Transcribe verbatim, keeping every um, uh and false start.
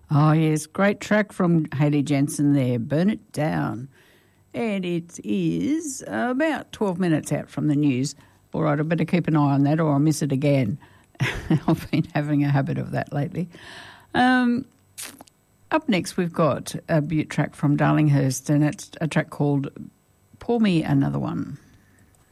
Oh, yes, great track from Hayley Jensen there, Burn It Down. And it is about twelve minutes out from the news. All right, I better keep an eye on that or I'll miss it again. I've been having a habit of that lately. Um, up next, we've got a Butte track from Darlinghurst, and it's a track called Pour Me Another One.